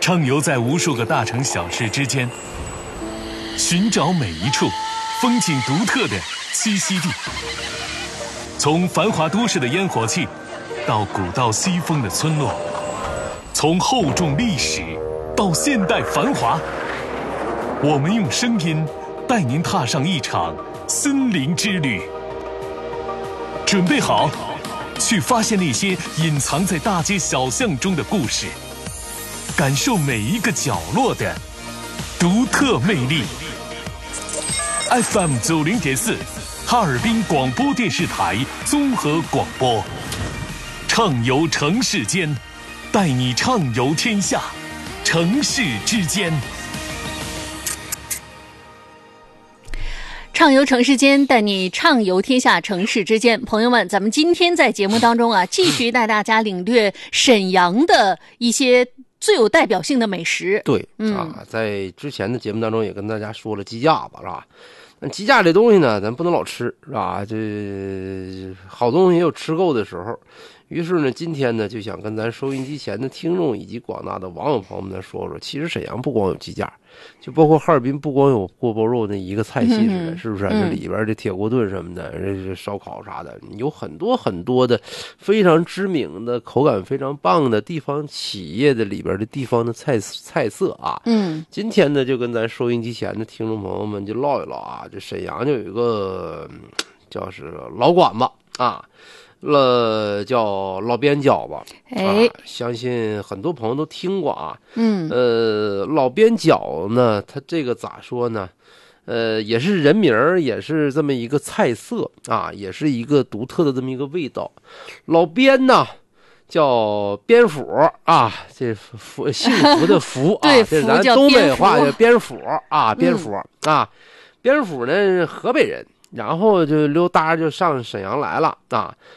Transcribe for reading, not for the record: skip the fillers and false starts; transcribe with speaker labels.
Speaker 1: 畅游在无数个大城小市之间，寻找每一处风景独特的栖息地。从繁华都市的烟火气，到古道西风的村落，从厚重历史到现代繁华，我们用声音带您踏上一场森林之旅。准备好，去发现那些隐藏在大街小巷中的故事，感受每一个角落的独特魅力。FM 90.4，哈尔滨广播电视台综合广播，畅游城市间，带你畅游天下，城市之间。
Speaker 2: 畅游城市间，带你畅游天下，城市之间。朋友们，咱们今天在节目当中继续带大家领略沈阳的一些最有代表性的美食。
Speaker 3: 对，在之前的节目当中也跟大家说了鸡架子，是吧？那鸡架这东西呢，咱不能老吃，是吧？这好东西也有吃够的时候。于是呢，今天呢，就想跟咱收音机前的听众以及广大的网友朋友们说说，其实沈阳不光有鸡架，就包括哈尔滨不光有锅包肉那一个菜系似的，是不是？这里边的铁锅炖什么的，这烧烤啥的，有很多很多的非常知名的、口感非常棒的地方企业的里边的地方的菜色啊。今天呢，就跟咱收音机前的听众朋友们就唠一唠啊，这沈阳就有一个叫是老馆子啊。叫老边饺子，相信很多朋友都听过啊。老边饺呢，它这个咋说呢？也是人名儿，也是这么一个菜色啊，也是一个独特的这么一个味道。老边呢，叫边府啊，这幸福的福啊，这咱东北话叫边府啊，边府啊，边府呢，河北人。然后就溜达就上沈阳来了啊！